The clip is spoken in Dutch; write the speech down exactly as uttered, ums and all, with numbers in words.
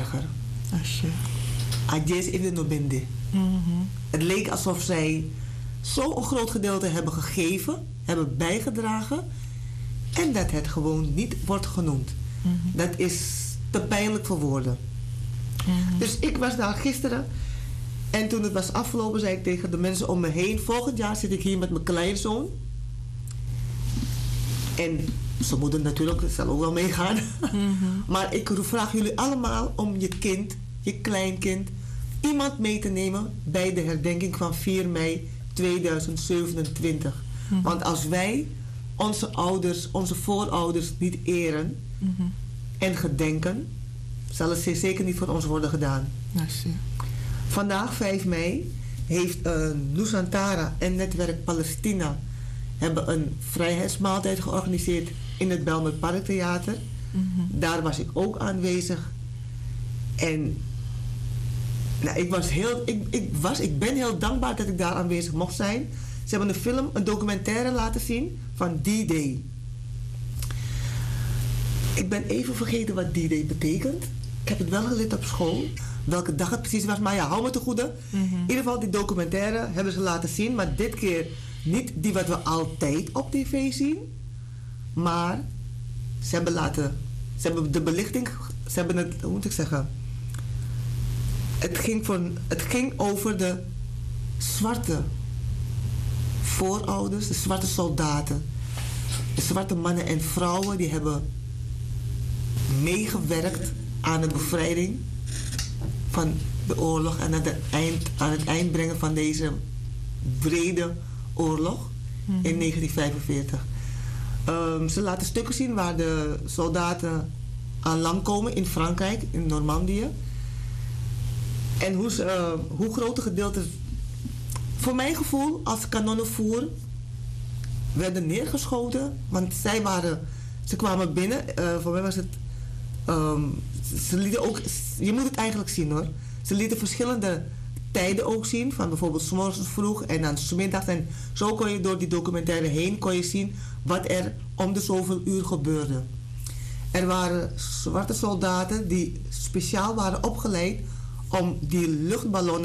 erger. Asje. Adjes even no bende. Mhm. Het leek alsof zij zo'n groot gedeelte hebben gegeven, hebben bijgedragen en dat het gewoon niet wordt genoemd. Mhm. Dat is te pijnlijk voor woorden. Mhm. Dus ik was daar gisteren en toen het was afgelopen zei ik tegen de mensen om me heen, volgend jaar zit ik hier met mijn kleinzoon. En zijn moeder natuurlijk, dat zal ook wel meegaan. Mhm. Maar ik vraag jullie allemaal om je kind, je kleinkind, iemand mee te nemen bij de herdenking van vier mei tweeduizend zevenentwintig. Mhm. Want als wij onze ouders, onze voorouders niet eren Mhm. en gedenken, zal het zeker niet voor ons worden gedaan. Asje. Vandaag, vijf mei, heeft uh, Nusantara en Netwerk Palestina hebben een vrijheidsmaaltijd georganiseerd in het Bijlmer Parktheater. Mhm. Daar was ik ook aanwezig. En nou, ik, was heel, ik, ik, was, ik ben heel dankbaar dat ik daar aanwezig mocht zijn. Ze hebben een film, een documentaire laten zien van D-Day. Ik ben even vergeten wat D-Day betekent. Ik heb het wel geleerd op school. Welke dag het precies was. Maar ja, hou me te goede. Mhm. In ieder geval, die documentaire hebben ze laten zien. Maar dit keer niet die wat we altijd op tv zien. Maar ze hebben laten... Ze hebben de belichting... Ze hebben het... Hoe moet ik zeggen? Het ging, voor, het ging over de zwarte voorouders. De zwarte soldaten. De zwarte mannen en vrouwen die hebben meegewerkt aan de bevrijding van de oorlog en aan het eind, aan het eind brengen van deze brede oorlog Mhm. in negentien vijfenveertig. Um, ze laten stukken zien waar de soldaten aan land komen in Frankrijk, in Normandië. En hoe, ze, uh, hoe grote gedeeltes, voor mijn gevoel, als kanonnenvoer werden neergeschoten. Want zij waren, ze kwamen binnen, uh, voor mij was het, um, ze lieten ook, je moet het eigenlijk zien hoor. Ze lieten verschillende tijden ook zien, van bijvoorbeeld 's morgens vroeg en dan 's middags. En zo kon je door die documentaire heen kon je zien wat er om de zoveel uur gebeurde. Er waren zwarte soldaten die speciaal waren opgeleid om die luchtballonnen